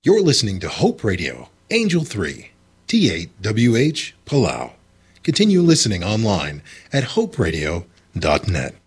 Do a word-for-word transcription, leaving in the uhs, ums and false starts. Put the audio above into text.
You're listening to Hope Radio, Angel three, T eight W H, Palau. Continue listening online at hope radio dot net.